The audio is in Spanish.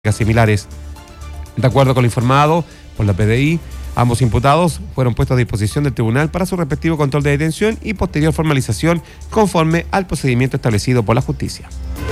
similares. De acuerdo con lo informado por la PDI, ambos imputados fueron puestos a disposición del tribunal para su respectivo control de detención y posterior formalización conforme al procedimiento establecido por la justicia.